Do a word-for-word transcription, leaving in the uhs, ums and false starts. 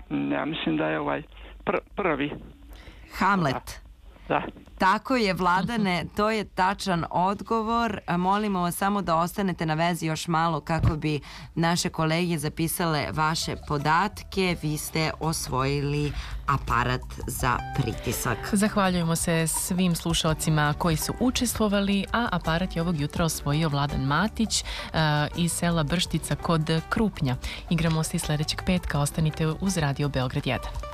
Ja mislim da je ovaj pr- prvi. Hamlet. Da. Tako je, Vladane, to je tačan odgovor. Molimo vas samo da ostanete na vezi još malo kako bi naše kolege zapisale vaše podatke. Vi ste osvojili aparat za pritisak. Zahvaljujemo se svim slušalcima koji su učestvovali, a aparat je ovog jutra osvojio Vladan Matić uh, iz sela Brštica kod Krupnja. Igramo se i sljedećeg petka. Ostanite uz Radio Beograd jedan.